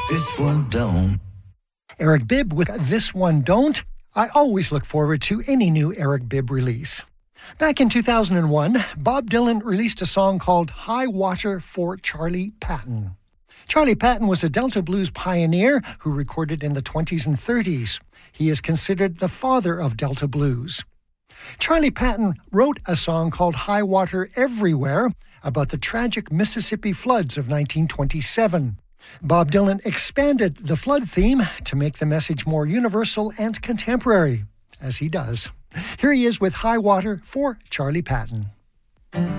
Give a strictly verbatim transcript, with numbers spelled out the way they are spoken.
This one don't. Eric Bibb with This One Don't. I always look forward to any new Eric Bibb release. Back in two thousand one, Bob Dylan released a song called High Water for Charlie Patton. Charlie Patton was a Delta blues pioneer who recorded in the twenties and thirties. He is considered the father of Delta blues. Charlie Patton wrote a song called High Water Everywhere about the tragic Mississippi floods of nineteen twenty-seven. Bob Dylan expanded the flood theme to make the message more universal and contemporary, as he does. Here he is with High Water for Charlie Patton.